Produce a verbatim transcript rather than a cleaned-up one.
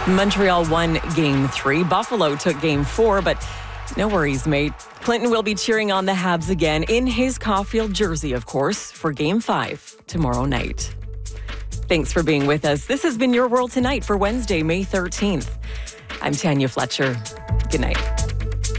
Montreal won game three. Buffalo took game four, but no worries, mate. Clinton will be cheering on the Habs again in his Caulfield jersey, of course, for game five tomorrow night. Thanks for being with us. This has been Your World Tonight for Wednesday, May thirteenth. I'm Tanya Fletcher. Good night.